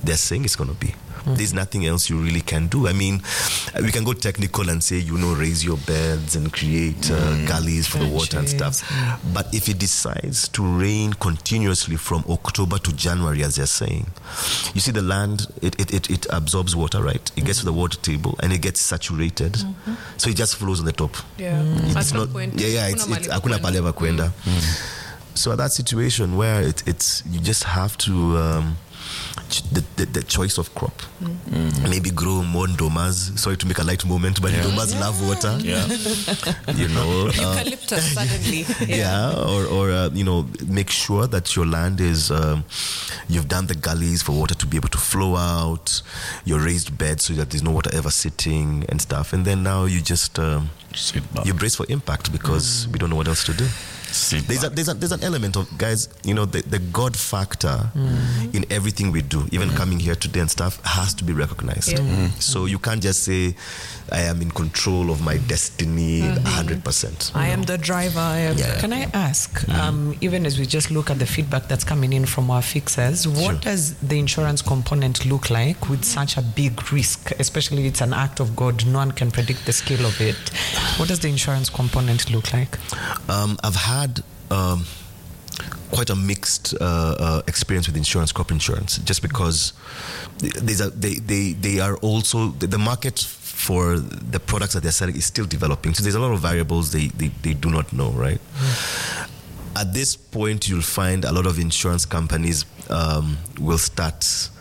they're saying it's going to be. There's nothing else you really can do. I mean, we can go technical and say, raise your beds and create gullies for the water and stuff. But if it decides to rain continuously from October to January, as they're saying, you see the land, it absorbs water, right? It gets to the water table and it gets saturated. So it just flows on the top. It's not, it's hakuna pale pa kwenda. So at that situation where it's you just have to the choice of crop, maybe grow more ndomas. Sorry to make a light moment, but ndomas love water. Eucalyptus suddenly. Or make sure that your land is you've done the gullies for water to be able to flow out, your raised beds so that there's no water ever sitting and stuff, and then now you just you brace for impact because we don't know what else to do. There's an element of, guys, the God factor in everything we do, even coming here today and stuff, has to be recognized. So you can't just say, I am in control of my destiny 100%. I am the driver. Can I ask, even as we just look at the feedback that's coming in from our fixers, what does the insurance component look like with such a big risk? Especially it's an act of God. No one can predict the scale of it. What does the insurance component look like? I've had quite a mixed experience with insurance, crop insurance, just because they are also the market for the products that they're selling is still developing. So there's a lot of variables they do not know, right? At this point, you'll find a lot of insurance companies will start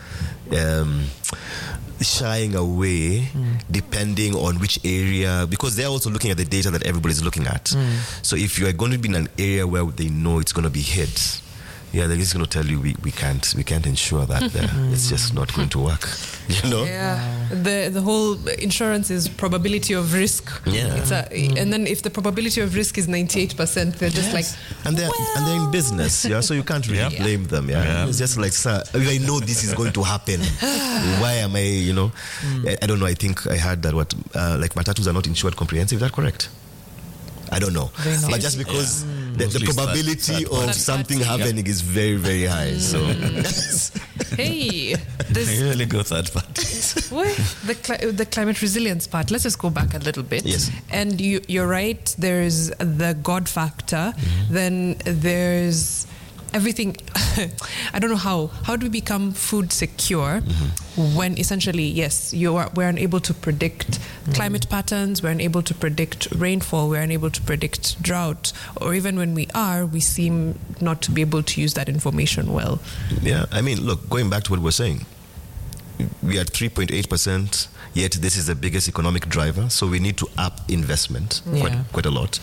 shying away depending on which area, because they're also looking at the data that everybody's looking at. So if you are going to be in an area where they know it's going to be hit, they're just going to tell you we can't insure that there. It's just not going to work. The whole insurance is probability of risk. And then if the probability of risk is 98%, they're just like, and they're in business, so you can't really blame them. It's just like, sir, I know this is going to happen. Why am I? I don't know. I think I heard that like matatus are not insured comprehensive. Is that correct? I don't know, but just because the probability of something happening is very, very high. So, hey, you really go third party. The climate resilience part. Let's just go back a little bit. Yes. And you're right. There's the God factor. Then there's everything. I don't know how do we become food secure when essentially, yes, we're unable to predict climate patterns, we're unable to predict rainfall, we're unable to predict drought, or even when we seem not to be able to use that information well. I mean, look, going back to what we're saying, we are at 3.8%, yet this is the biggest economic driver, so we need to up investment quite a lot.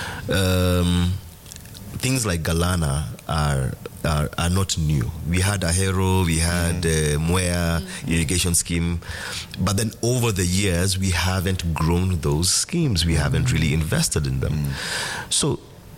Things like Galana are not new. We had Ahero, we had Mwea irrigation scheme, but then over the years we haven't grown those schemes. We haven't really invested in them. So,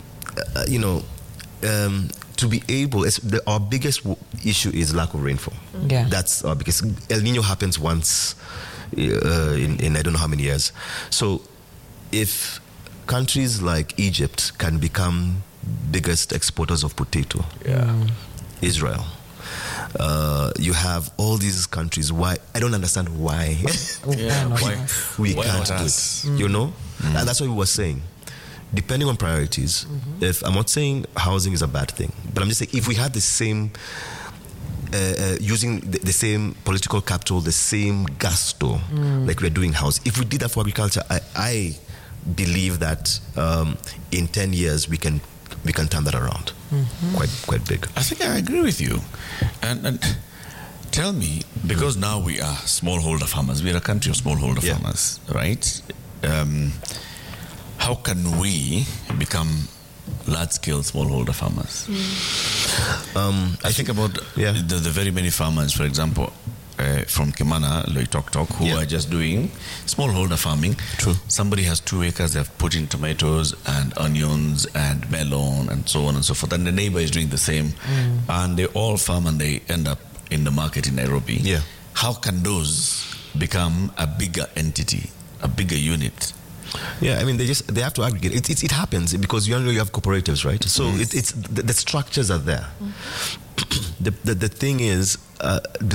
to be able, our biggest issue is lack of rainfall. That's because El Nino happens once in I don't know how many years. So, if countries like Egypt can become biggest exporters of potato, Israel, you have all these countries. Why? I don't understand why. Why we can't do it. And that's what we were saying. Depending on priorities, if I'm not saying housing is a bad thing, but I'm just saying if we had the same using the same political capital, the same gusto like we're doing house, if we did that for agriculture, I believe that in 10 years we can turn that around quite big. I think I agree with you. And tell me, because now we are smallholder farmers, we are a country of smallholder farmers, right? How can we become large-scale smallholder farmers? I think about the very many farmers, for example, from Kimana, Loitoktok, who are just doing smallholder farming. True. Somebody has 2 acres, they've put in tomatoes and onions and melon and so on and so forth. And the neighbor is doing the same. And they all farm and they end up in the market in Nairobi. How can those become a bigger entity, a bigger unit? I mean, they have to aggregate. It happens because you have cooperatives, right? So it's the structures are there. The thing is,